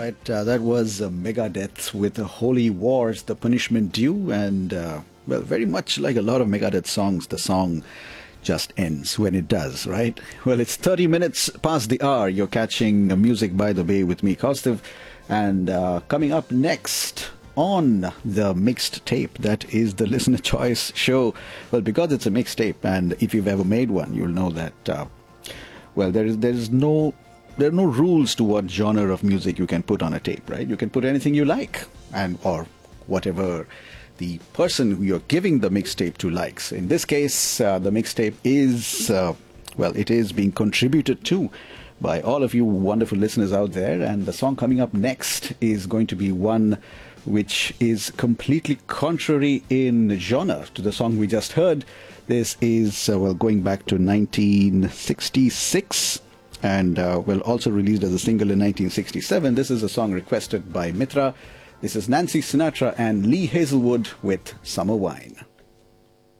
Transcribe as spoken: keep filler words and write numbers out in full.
right, uh, that was uh, Megadeth with the Holy Wars, The Punishment Due, and uh, well, very much like a lot of Megadeth songs, the song just ends when it does, right? Well, it's thirty minutes past the hour. You're catching uh, Music by the Bay with me, Kaustav, and uh, coming up next on the mixed tape, that is the listener choice show. Well, because it's a mixtape, and if you've ever made one, you'll know that uh, well, there is there is no there are no rules to what genre of music you can put on a tape, right? You can put anything you like, and or whatever the person who you're giving the mixtape to likes. In this case, uh, the mixtape is uh, well, it is being contributed to by all of you wonderful listeners out there, and the song coming up next is going to be one which is completely contrary in genre to the song we just heard. This is, uh, well, going back to nineteen sixty-six, and, uh, well, also released as a single in nineteen sixty-seven. This is a song requested by Mitra. This is Nancy Sinatra and Lee Hazelwood with Summer Wine.